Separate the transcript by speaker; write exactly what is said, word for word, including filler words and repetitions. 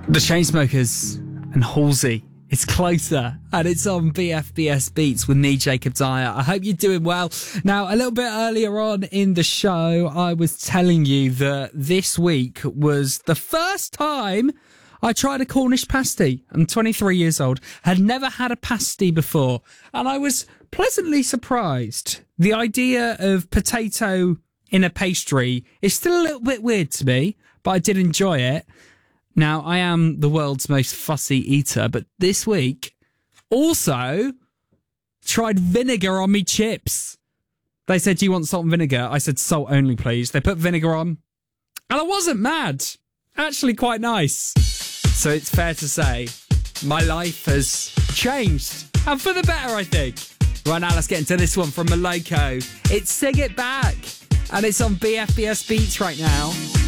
Speaker 1: The Chainsmokers and Halsey. It's Closer, and it's on B F B S Beats with me, Jacob Dyer. I hope you're doing well. Now, a little bit earlier on in the show, I was telling you that this week was the first time I tried a Cornish pasty. I'm twenty-three years old, had never had a pasty before, and I was pleasantly surprised. The idea of potato in a pastry is still a little bit weird to me, but I did enjoy it. Now, I am the world's most fussy eater, but this week also tried vinegar on me chips. They said, do you want salt and vinegar? I said, salt only, please. They put vinegar on, and I wasn't mad. Actually quite nice. So it's fair to say my life has changed, and for the better, I think. Right now, let's get into this one from Moloko. It's Sing It Back, and it's on B F B S Beats right now.